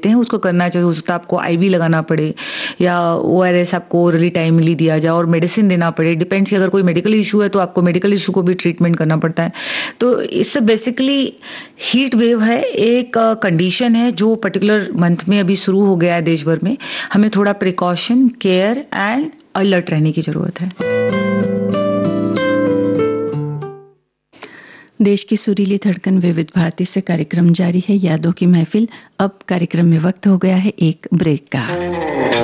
देखते हैं उसको करना चाहिए। हो सकता है आपको आईवी लगाना पड़े या ओआरएस आपको ओरली टाइमली दिया जाए और मेडिसिन देना पड़े। डिपेंड्स कि अगर कोई मेडिकल इशू है तो आपको मेडिकल इशू को भी ट्रीटमेंट करना पड़ता है। तो इससे बेसिकली हीट वेव है एक कंडीशन है जो पर्टिकुलर मंथ में अभी शुरू हो गया है देश भर में। हमें थोड़ा प्रिकॉशन, केयर एंड अलर्ट रहने की जरूरत है। देश की सुरीली धड़कन विविध भारती से कार्यक्रम जारी है, यादों की महफिल। अब कार्यक्रम में वक्त हो गया है एक ब्रेक का।